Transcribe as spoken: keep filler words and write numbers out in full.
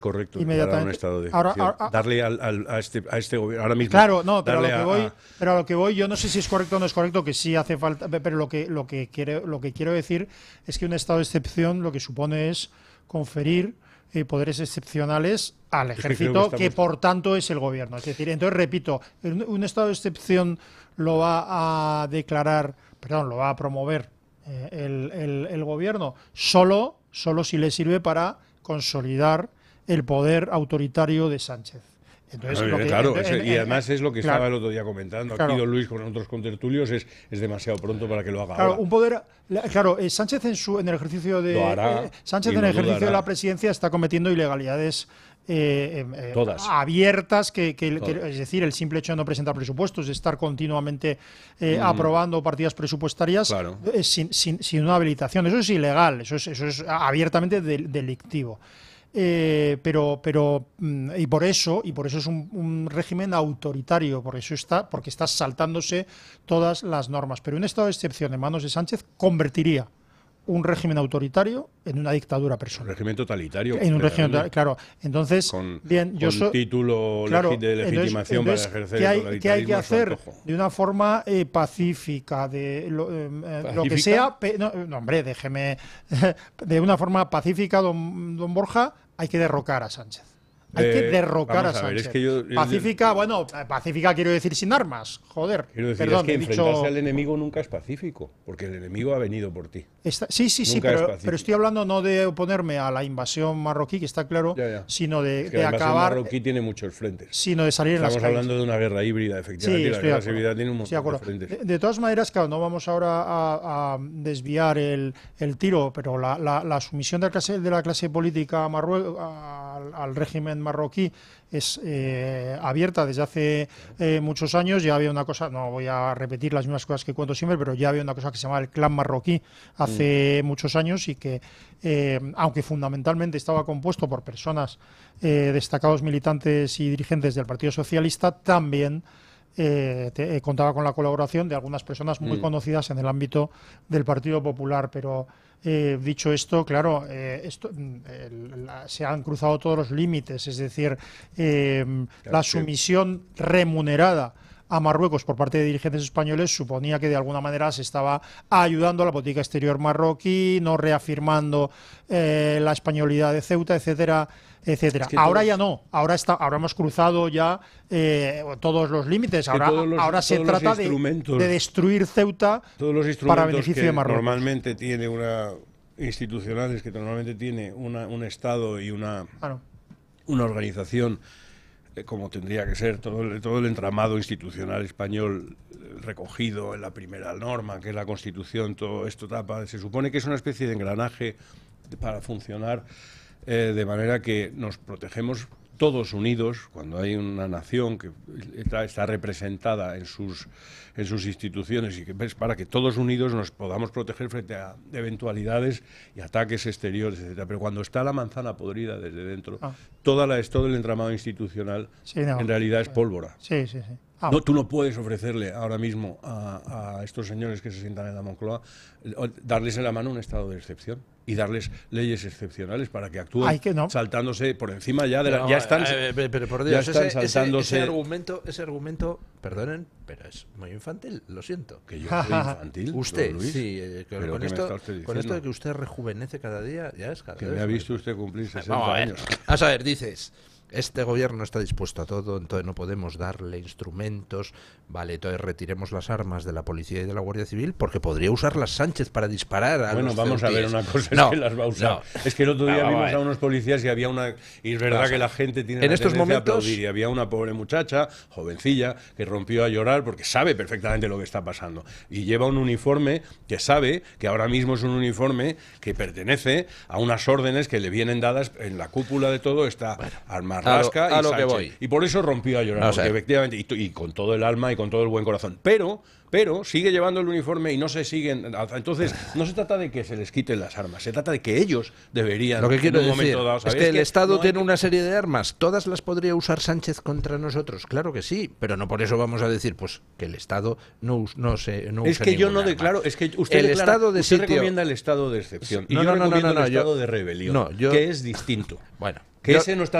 correcto, inmediatamente. Un estado de ahora, ahora, darle al, al, a, este, a este gobierno ahora mismo. Claro, no, pero a lo que a, voy, a... pero a lo que voy, yo no sé si es correcto o no es correcto, que sí hace falta, pero lo que lo que quiero lo que quiero decir es que un estado de excepción lo que supone es conferir eh, poderes excepcionales al ejército, que, estamos... que por tanto es el gobierno. Es decir, entonces repito, un, un estado de excepción lo va a declarar, perdón, lo va a promover eh, el, el, el gobierno solo, solo si le sirve para consolidar el poder autoritario de Sánchez. Entonces, no, lo que, claro, en, ese, en, y además es lo que claro, estaba el otro día comentando. Aquí claro. Don Luis con otros contertulios es, es demasiado pronto para que lo haga claro, ahora. Un poder, claro, eh, Sánchez en, su, en el ejercicio de hará, eh, Sánchez en el ejercicio dudará. de la presidencia está cometiendo ilegalidades eh, eh, Todas. abiertas, que, que, que, es decir, el simple hecho de no presentar presupuestos, de estar continuamente eh, mm. aprobando partidas presupuestarias claro. eh, sin, sin, sin una habilitación. Eso es ilegal, eso es, eso es abiertamente de, delictivo. Eh, pero pero y por eso y por eso es un, un régimen autoritario, por eso está porque está saltándose todas las normas. Pero un estado de excepción en manos de Sánchez convertiría un régimen autoritario en una dictadura personal. Un régimen totalitario. En un régimen totalitario, claro. Entonces, con, bien, yo con so, título claro, de legitimación entonces, entonces, para ejercer ¿qué hay, el totalitarismo? ¿Qué hay que hacer de una forma eh, pacífica, de lo, eh, lo que sea? Pe, no, no, hombre, déjeme. De una forma pacífica, don, don Borja, hay que derrocar a Sánchez. Hay eh, que derrocar a, a Sánchez. Ver, es que yo, yo, pacífica, yo, bueno, pacífica quiero decir sin armas, joder. Quiero decir, perdón, es que he enfrentarse dicho... al enemigo nunca es pacífico, porque el enemigo ha venido por ti. Está, sí, sí, sí, pero, pero estoy hablando no de oponerme a la invasión marroquí, que está claro, ya, ya. sino de, es que de la acabar. marroquí tiene muchos frentes. Sino de salir Estamos en las calles. hablando de una guerra híbrida, efectivamente. Sí, la guerra híbrida tiene un montón de, de frentes. De, de todas maneras, claro, no vamos ahora a, a desviar el, el tiro, pero la, la, la sumisión de la clase, de la clase política marrue al, al régimen marroquí es eh, abierta desde hace eh, muchos años. Ya había una cosa, no voy a repetir las mismas cosas que cuento siempre, pero ya había una cosa que se llamaba el clan marroquí hace mm. muchos años y que, eh, aunque fundamentalmente estaba compuesto por personas, eh, destacados militantes y dirigentes del Partido Socialista, también eh, te, eh, contaba con la colaboración de algunas personas muy mm. conocidas en el ámbito del Partido Popular, pero Eh, dicho esto, claro, eh, esto, eh, la, se han cruzado todos los límites, es decir, eh, claro, la sumisión sí. remunerada a Marruecos por parte de dirigentes españoles suponía que de alguna manera se estaba ayudando a la política exterior marroquí, no reafirmando eh, la españolidad de Ceuta, etcétera, etcétera. Es que ahora todos... ya no, ahora está, ahora hemos cruzado ya eh, todos los límites. Ahora, los, ahora se trata de, de destruir Ceuta todos los para beneficio que de Marruecos. Normalmente tiene una institucionales que normalmente tiene una, un Estado y una, claro. una organización como tendría que ser todo el, todo el entramado institucional español recogido en la primera norma, que es la Constitución, todo esto tapa, se supone que es una especie de engranaje para funcionar eh, de manera que nos protegemos todos unidos cuando hay una nación que está, está representada en sus, en sus instituciones y que es para que todos unidos nos podamos proteger frente a eventualidades y ataques exteriores, etcétera. Pero cuando está la manzana podrida desde dentro, ah. toda la, todo el entramado institucional sí, no. en realidad es pólvora. Sí, sí, sí. Ah. No, tú no puedes ofrecerle ahora mismo a, a estos señores que se sientan en la Moncloa darles en la mano un estado de excepción y darles leyes excepcionales para que actúen Ay, que no. saltándose por encima ya de la, no, ya están eh, pero, pero por Dios, ya están ese, saltándose ese, ese argumento ese argumento perdonen pero es muy infantil, lo siento. Que yo soy infantil. Usted Luis, sí eh, con, con esto con esto de que usted rejuvenece cada día ya es cada que vez me ha visto usted cumplir sesenta Vamos a ver. años. Vamos a ver, dices este gobierno está dispuesto a todo, entonces no podemos darle instrumentos, vale, entonces retiremos las armas de la policía y de la Guardia Civil, porque podría usarlas Sánchez para disparar a bueno, los vamos ceutíes. a ver una cosa, no, es que las va a usar. No. Es que el otro día no, vimos a, a unos policías y había una... Y es verdad que la gente tiene en la estos momentos a aplaudir, y había una pobre muchacha, jovencilla, que rompió a llorar porque sabe perfectamente lo que está pasando. Y lleva un uniforme que sabe que ahora mismo es un uniforme que pertenece a unas órdenes que le vienen dadas en la cúpula de todo, está bueno. Marlaska a lo, a y lo Sánchez. que voy. Y por eso rompió a llorar, Vamos a porque ver. efectivamente, y, y con todo el alma y con todo el buen corazón. Pero, pero sigue llevando el uniforme y no se siguen. Entonces, no se trata de que se les quiten las armas, se trata de que ellos deberían. Lo que quiero en un decir momento dado, es ¿sabes? que el que Estado no hay tiene que- una serie de armas. ¿Todas las podría usar Sánchez contra nosotros? Claro que sí, pero no por eso vamos a decir pues que el Estado no, us- no se no Es use que yo ningún no arma. declaro, es que usted, El declara- estado de usted sitio- recomienda el estado de excepción. Y No, yo no, no, no, recomiendo no, el yo- estado de rebelión, no, yo- que es distinto. Bueno, Que yo- ese no está